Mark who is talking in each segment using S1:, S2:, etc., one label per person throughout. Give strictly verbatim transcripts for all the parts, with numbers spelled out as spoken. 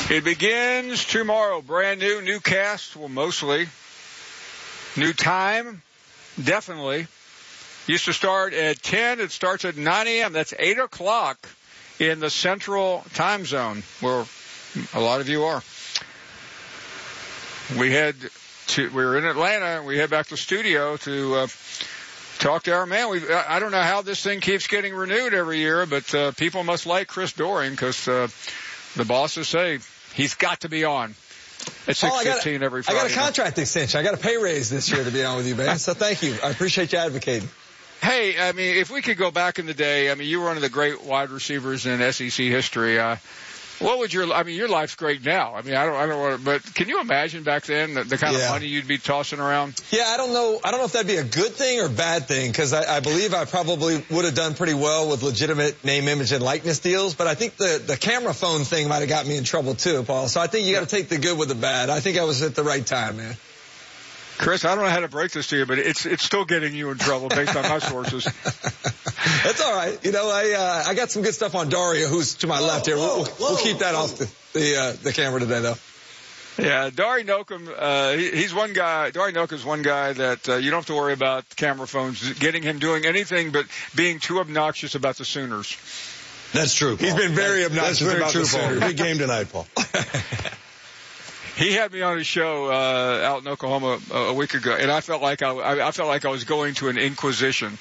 S1: It begins tomorrow. Brand new, new cast, well, mostly. New time, definitely. Used to start at ten. It starts at nine a.m. That's eight o'clock in the central time zone, where a lot of you are. We head to, we were in Atlanta, and we head back to the studio to uh, talk to our man. We, I don't know how this thing keeps getting renewed every year, but uh, people must like Chris Doering because uh, the bosses say he's got to be on at six fifteen oh, every Friday.
S2: I got a contract extension. I got a pay raise this year to be on with you, man. So thank you. I appreciate you advocating.
S1: Hey, I mean, if we could go back in the day, I mean, you were one of the great wide receivers in S E C history. Uh, what would your, I mean, your life's great now. I mean, I don't, I don't want to, but can you imagine back then the, the kind yeah. of money you'd be tossing around?
S2: Yeah, I don't know. I don't know if that'd be a good thing or bad thing, because I, I believe I probably would have done pretty well with legitimate name, image, and likeness deals. But I think the, the camera phone thing might have got me in trouble too, Paul. So I think you got to take the good with the bad. I think I was at the right time, man.
S1: Chris, I don't know how to break this to you, but it's it's still getting you in trouble based on my sources.
S2: That's all right. You know, I uh, I got some good stuff on Daria, who's to my whoa, left here. Whoa, we'll, whoa, we'll keep that whoa. off the the, uh, the camera today, though.
S1: Yeah, Dari Nokum, uh, he, he's one guy. Dari Nokum's one guy that uh, you don't have to worry about camera phones getting him doing anything but being too obnoxious about the Sooners.
S3: That's true, Paul.
S2: He's been very
S3: that,
S2: obnoxious
S3: that's very
S2: about
S3: true,
S2: the Sooners.
S3: Paul. Big game tonight, Paul.
S1: He had me on his show uh, out in Oklahoma a, a week ago, and I felt like I, I, I felt like I was going to an inquisition.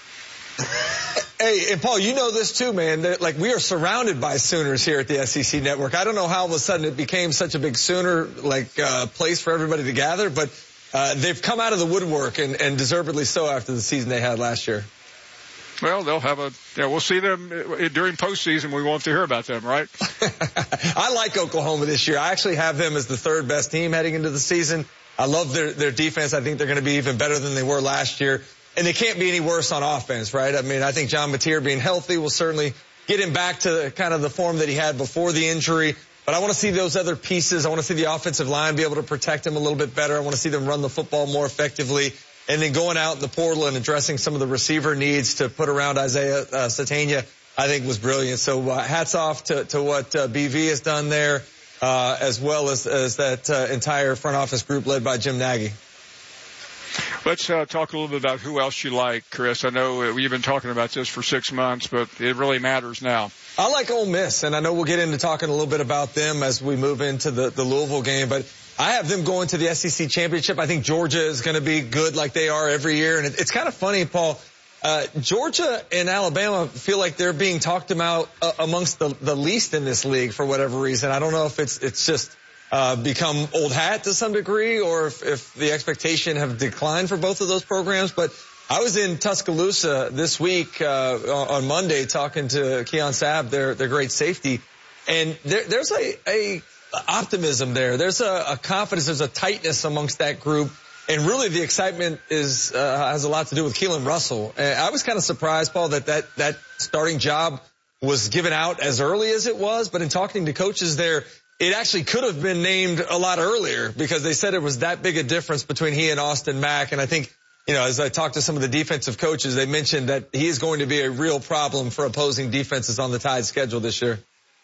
S2: Hey, and Paul, you know this too, man. They're, like, we are surrounded by Sooners here at the S E C Network. I don't know how all of a sudden it became such a big Sooner like uh, place for everybody to gather, but uh, they've come out of the woodwork, and, and deservedly so after the season they had last year.
S1: Well, they'll have a, yeah, we'll see them during postseason. We won't have to hear about them, right?
S2: I like Oklahoma this year. I actually have them as the third best team heading into the season. I love their, their defense. I think they're going to be even better than they were last year. And they can't be any worse on offense, right? I mean, I think John Mateer being healthy will certainly get him back to kind of the form that he had before the injury. But I want to see those other pieces. I want to see the offensive line be able to protect him a little bit better. I want to see them run the football more effectively. And then going out in the portal and addressing some of the receiver needs to put around Isaiah uh, Satania, I think was brilliant. So uh, hats off to, to what uh, B V has done there, uh, as well as, as that uh, entire front office group led by Jim Nagy.
S1: Let's uh, talk a little bit about who else you like, Chris. I know we've been talking about this for six months, but it really matters now.
S2: I like Ole Miss, and I know we'll get into talking a little bit about them as we move into the, the Louisville game, but I have them going to the S E C championship. I think Georgia is going to be good like they are every year. And it, it's kind of funny, Paul. Uh, Georgia and Alabama feel like they're being talked about uh, amongst the, the least in this league for whatever reason. I don't know if it's it's just uh, become old hat to some degree, or if, if the expectation have declined for both of those programs. But I was in Tuscaloosa this week uh, on Monday talking to Keon Sabb, their their great safety, and there, there's a a optimism there. There's a, a confidence. There's a tightness amongst that group. And really the excitement is, uh, has a lot to do with Keelan Russell. And I was kind of surprised, Paul, that, that that starting job was given out as early as it was. But in talking to coaches there, it actually could have been named a lot earlier because they said it was that big a difference between he and Austin Mack. And I think, you know, as I talked to some of the defensive coaches, they mentioned that he is going to be a real problem for opposing defenses on the Tide schedule this year.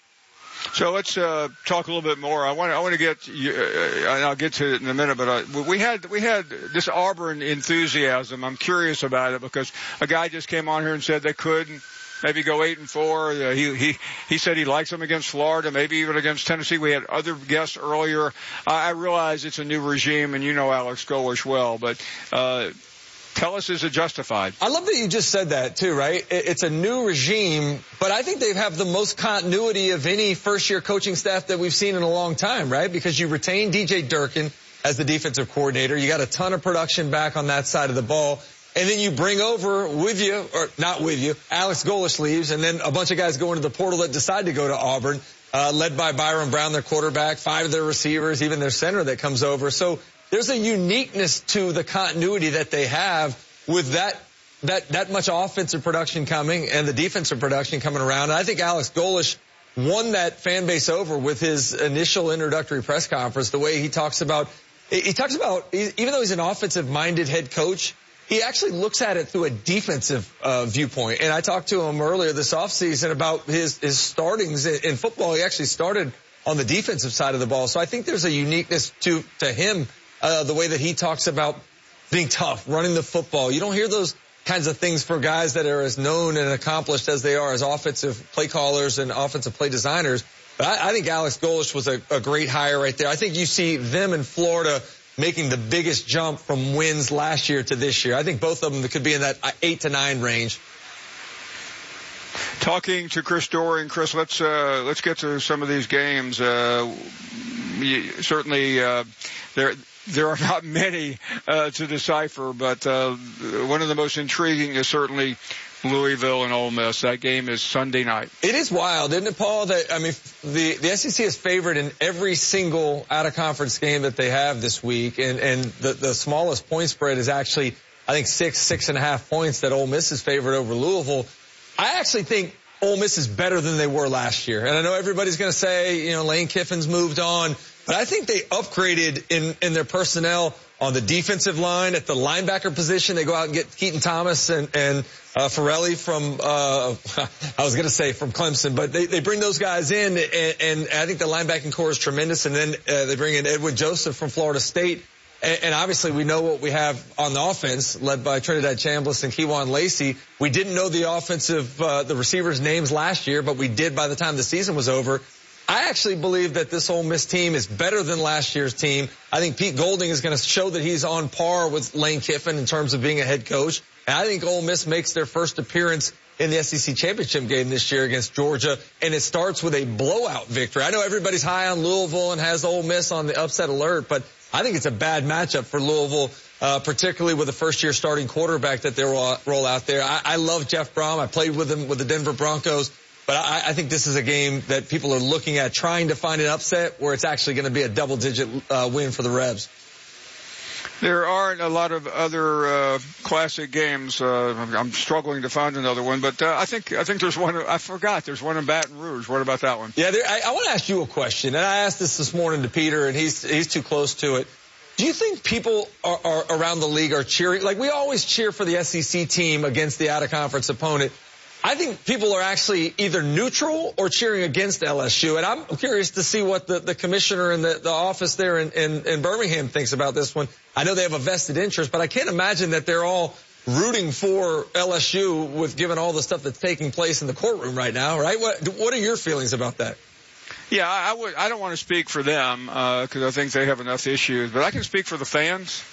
S1: So let's uh, talk a little bit more. I want I want to get you, uh, and I'll get to it in a minute. But uh, we had we had this Auburn enthusiasm. I'm curious about it because a guy just came on here and said they could maybe go eight and four. Uh, he he he said he likes them against Florida, maybe even against Tennessee. We had other guests earlier. Uh, I realize it's a new regime, and you know Alex Golesh well, but. Uh, Tell us, is it justified?
S2: I love that you just said that, too, right? It's a new regime, but I think they have the most continuity of any first-year coaching staff that we've seen in a long time, right? Because you retain D J Durkin as the defensive coordinator. You got a ton of production back on that side of the ball. And then you bring over with you, or not with you, Alex Golesh leaves, and then a bunch of guys go into the portal that decide to go to Auburn, uh, led by Byron Brown, their quarterback, five of their receivers, even their center that comes over. So there's a uniqueness to the continuity that they have with that that that much offensive production coming and the defensive production coming around. And I think Alex Golesh won that fan base over with his initial introductory press conference, the way he talks about he talks about even though he's an offensive-minded head coach, he actually looks at it through a defensive uh, viewpoint. And I talked to him earlier this offseason about his his startings in football. He actually started on the defensive side of the ball. So I think there's a uniqueness to, to him, uh, the way that he talks about being tough, running the football. You don't hear those kinds of things for guys that are as known and accomplished as they are as offensive play callers and offensive play designers. But I, I think Alex Golesh was a, a great hire right there. I think you see them in Florida making the biggest jump from wins last year to this year. I think both of them could be in that eight to nine range.
S1: Talking to Chris Doering. Chris, let's uh, let's get to some of these games. Uh, certainly, uh, there there are not many uh, to decipher, but uh, one of the most intriguing is certainly Louisville and Ole Miss. That game is Sunday night.
S2: It is wild, isn't it, Paul? That I mean, the the S E C is favored in every single out-of-conference game that they have this week, and and the the smallest point spread is actually, I think, six six and a half points that Ole Miss is favored over Louisville. I actually think Ole Miss is better than they were last year, and I know everybody's going to say, you know, Lane Kiffin's moved on, but I think they upgraded in in their personnel on the defensive line. At the linebacker position, they go out and get Keaton Thomas and, and uh, Farrelly from, uh, I was going to say from Clemson, but they, they bring those guys in, and, and I think the linebacking core is tremendous. And then uh, they bring in Edwin Joseph from Florida State. And, and obviously we know what we have on the offense, led by Trinidad Chambliss and Kewan Lacey. We didn't know the offensive, uh, the receivers' names last year, but we did by the time the season was over. I actually believe that this Ole Miss team is better than last year's team. I think Pete Golding is going to show that he's on par with Lane Kiffin in terms of being a head coach. And I think Ole Miss makes their first appearance in the S E C championship game this year against Georgia, and it starts with a blowout victory. I know everybody's high on Louisville and has Ole Miss on the upset alert, but I think it's a bad matchup for Louisville, uh, particularly with a first-year starting quarterback that they roll, roll out there. I, I love Jeff Brom. I played with him with the Denver Broncos. But I, I think this is a game that people are looking at, trying to find an upset where it's actually going to be a double-digit uh, win for the Rebs.
S1: There aren't a lot of other uh, classic games. Uh, I'm struggling to find another one, but uh, I think I think there's one. I forgot there's one in Baton Rouge. What about that one?
S2: Yeah, there, I, I want to ask you a question, and I asked this this morning to Peter, and he's he's too close to it. Do you think people are, are around the league are cheering? Like we always cheer for the S E C team against the out-of-conference opponent. I think people are actually either neutral or cheering against L S U. And I'm curious to see what the, the commissioner in the, the office there in, in, in Birmingham thinks about this one. I know they have a vested interest, but I can't imagine that they're all rooting for L S U with given all the stuff that's taking place in the courtroom right now, right? What, what are your feelings about that?
S1: Yeah, I, would, I don't want to speak for them because uh, I think they have enough issues, but I can speak for the fans.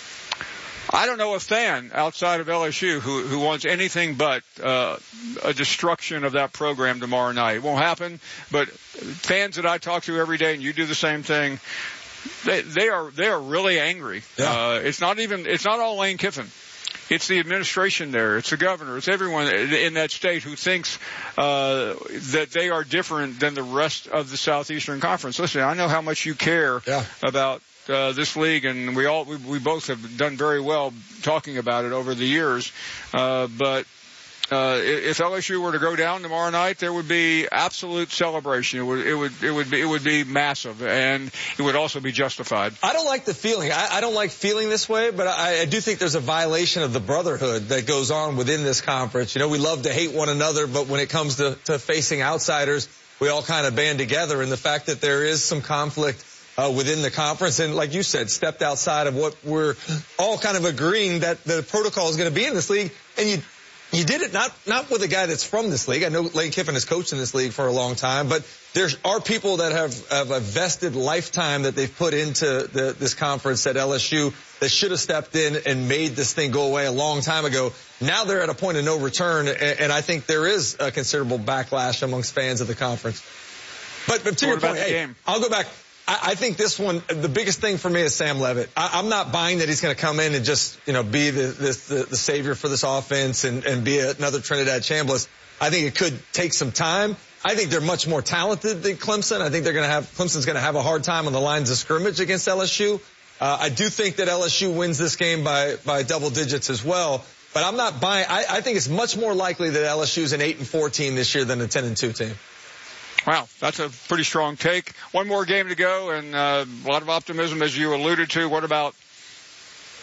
S1: I don't know a fan outside of L S U who, who wants anything but uh, a destruction of that program tomorrow night. It won't happen, but fans that I talk to every day, and you do the same thing, they, they are they are really angry. Yeah. Uh, it's not even it's not all Lane Kiffin. It's the administration there. It's the governor. It's everyone in that state who thinks uh, that they are different than the rest of the Southeastern Conference. Listen, I know how much you care yeah. about Uh, this league, and we all we, we both have done very well talking about it over the years. Uh, but uh, if L S U were to go down tomorrow night, there would be absolute celebration. It would it would it would be it would be massive, and it would also be justified. I
S2: don't like the feeling. I, I don't like feeling this way, but I, I do think there's a violation of the brotherhood that goes on within this conference. You know, we love to hate one another, but when it comes to, to facing outsiders, we all kind of band together. And the fact that there is some conflict Uh, within the conference, and like you said, stepped outside of what we're all kind of agreeing that the protocol is going to be in this league, and you you did it not not with a guy that's from this league. I know Lane Kiffin has coached in this league for a long time, but there are people that have, have a vested lifetime that they've put into the, this conference at L S U that should have stepped in and made this thing go away a long time ago. Now they're at a point of no return, and, and I think there is a considerable backlash amongst fans of the conference. But, but to
S1: what
S2: your point, hey,
S1: game?
S2: I'll go back. I think this one, the biggest thing for me is Sam Levitt. I, I'm not buying that he's going to come in and just, you know, be the, this, the, the savior for this offense and, and be another Trinidad Chambliss. I think it could take some time. I think they're much more talented than Clemson. I think they're going to have, Clemson's going to have a hard time on the lines of scrimmage against L S U. Uh, I do think that L S U wins this game by, by double digits as well. But I'm not buying, I, I think it's much more likely that L S U is an eight and four team this year than a ten and two team.
S1: Wow, that's a pretty strong take. One more game to go, and uh, a lot of optimism, as you alluded to. What about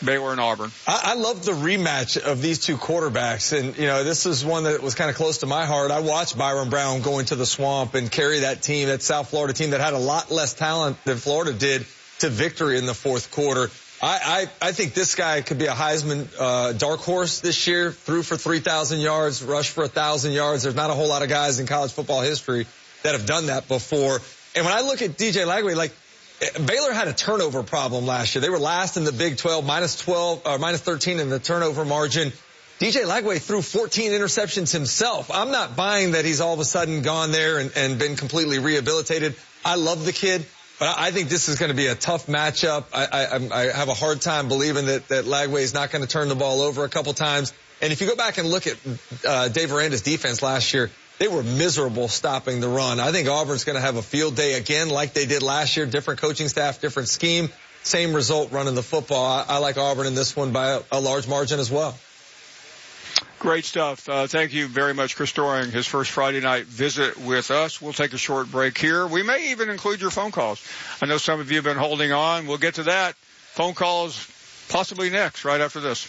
S1: Baylor and Auburn.
S2: I, I love the rematch of these two quarterbacks. And, you know, this is one that was kind of close to my heart. I watched Byron Brown go into the Swamp and carry that team, that South Florida team that had a lot less talent than Florida did, to victory in the fourth quarter. I, I, I think this guy could be a Heisman uh, dark horse this year. Threw for three thousand yards, rushed for one thousand yards. There's not a whole lot of guys in college football history that have done that before. And when I look at D J Lagway, like, Baylor had a turnover problem last year. They were last in the Big twelve, minus twelve, or minus thirteen in the turnover margin. D J Lagway threw fourteen interceptions himself. I'm not buying that he's all of a sudden gone there and, and been completely rehabilitated. I love the kid, but I think this is going to be a tough matchup. I, I, I have a hard time believing that, that Lagway is not going to turn the ball over a couple times. And if you go back and look at uh, Dave Aranda's defense last year, they were miserable stopping the run. I think Auburn's going to have a field day again like they did last year. Different coaching staff, different scheme, same result running the football. I, I like Auburn in this one by a, a large margin as well.
S1: Great stuff. Uh, thank you very much, Chris Doering, his first Friday night visit with us. We'll take a short break here. We may even include your phone calls. I know some of you have been holding on. We'll get to that. Phone calls possibly next, right after this.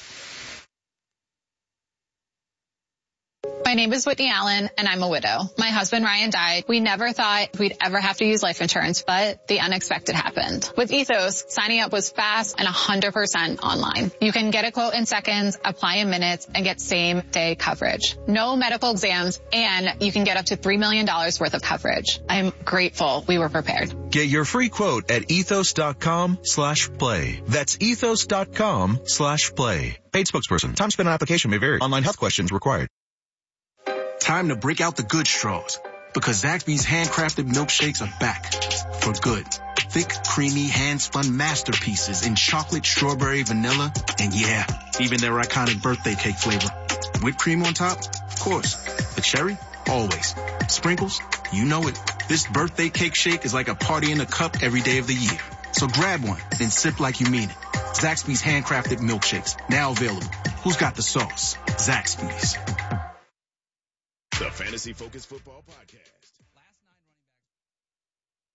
S4: My name is Whitney Allen, and I'm a widow. My husband, Ryan, died. We never thought we'd ever have to use life insurance, but the unexpected happened. With Ethos, signing up was fast and one hundred percent online. You can get a quote in seconds, apply in minutes, and get same-day coverage. No medical exams, and you can get up to three million dollars worth of coverage. I'm grateful we were prepared.
S5: Get your free quote at ethos.com slash play. That's ethos.com slash play. Paid spokesperson. Time spent on application may vary. Online health questions required.
S6: Time to break out the good straws, because Zaxby's handcrafted milkshakes are back for good. Thick, creamy, hand-spun masterpieces in chocolate, strawberry, vanilla, and yeah, even their iconic birthday cake flavor. Whipped cream on top? Of course. The cherry? Always. Sprinkles? You know it. This birthday cake shake is like a party in a cup every day of the year. So grab one, then sip like you mean it. Zaxby's handcrafted milkshakes, now available. Who's got the sauce? Zaxby's.
S7: The Fantasy Focus Football Podcast.